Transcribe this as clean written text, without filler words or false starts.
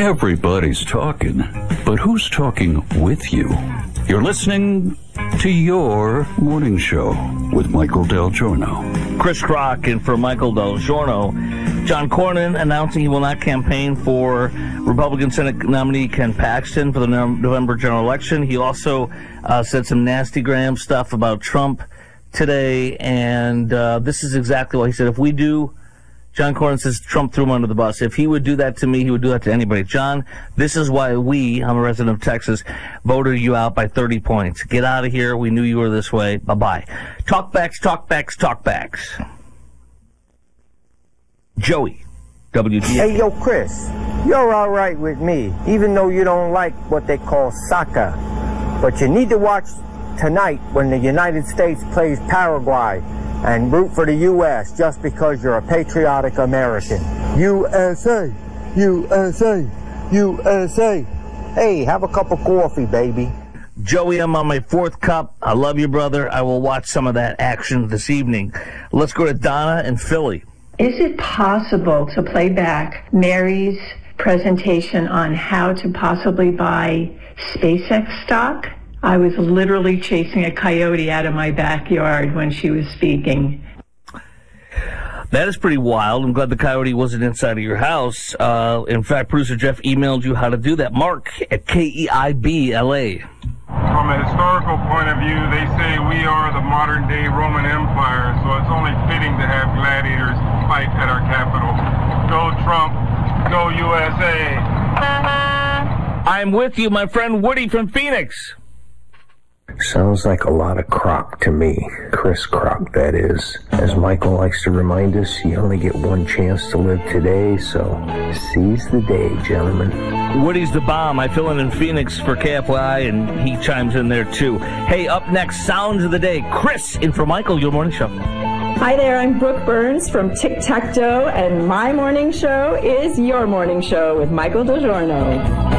Everybody's talking, but who's talking with you? You're listening to Your Morning Show with Michael Del Giorno. Chris Crock in for Michael Del Giorno. John Cornyn announcing he will not campaign for Republican Senate nominee Ken Paxton for the November general election. He also said some nasty gram stuff about Trump today, and this is exactly what he said. If we do, John Cornyn says Trump threw him under the bus. If he would do that to me, he would do that to anybody. John, this is why I'm a resident of Texas, voted you out by 30 points. Get out of here. We knew you were this way. Bye-bye. Talkbacks. Joey, WG. Hey, yo, Chris, you're all right with me, even though you don't like what they call soccer. But you need to watch tonight when the United States plays Paraguay and root for the U.S. just because you're a patriotic American. USA, USA, USA. Hey, have a cup of coffee, baby. Joey, I'm on my fourth cup. I love you, brother. I will watch some of that action this evening. Let's go to Donna in Philly. Is it possible to play back Mary's presentation on how to possibly buy SpaceX stock? I was literally chasing a coyote out of my backyard when she was speaking. That is pretty wild. I'm glad the coyote wasn't inside of your house. In fact, producer Jeff emailed you how to do that. Mark at KEIB LA. From a historical point of view, they say we are the modern-day Roman Empire, so it's only fitting to have gladiators fight at our capital. Go Trump, go USA. I'm with you, my friend Woody from Phoenix. Sounds like a lot of crock to me. Chris Crock, that is. As Michael likes to remind us, you only get one chance to live today, so seize the day, gentlemen. Woody's the bomb. I fill in Phoenix for KFYI, and he chimes in there, too. Hey, up next, Sounds of the Day. Chris in for Michael, Your Morning Show. Hi there, I'm Brooke Burns from Tic Tac Toe, and my morning show is Your Morning Show with Michael DiGiorno.